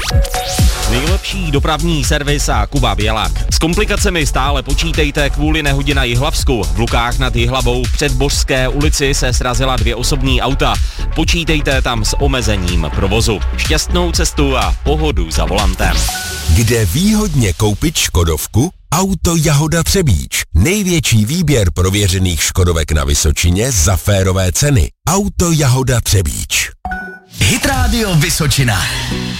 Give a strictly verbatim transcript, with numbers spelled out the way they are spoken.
Nejlepší dopravní servis a Kuba Bělak. S komplikacemi stále počítejte kvůli nehodě na Jihlavsku. V Lukách nad Jihlavou před Božské ulici se srazila dvě osobní auta. Počítejte tam s omezením provozu. Šťastnou cestu a pohodu za volantem. Kde výhodně koupit škodovku? Auto Jahoda Třebíč. Největší výběr prověřených škodovek na Vysočině za férové ceny. Auto Jahoda Třebíč. Hit Radio Vysočina.